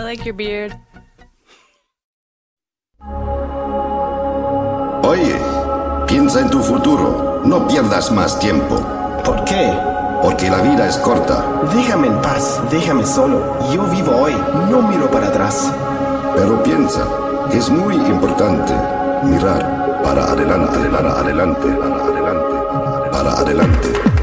I like your beard. Oye, piensa en tu futuro. No pierdas más tiempo. ¿Por qué? Porque la vida es corta. Déjame en paz, déjame solo. Yo vivo hoy, no miro para atrás. Pero piensa, es muy importante mirar para adelante, para adelante, para adelante, para adelante.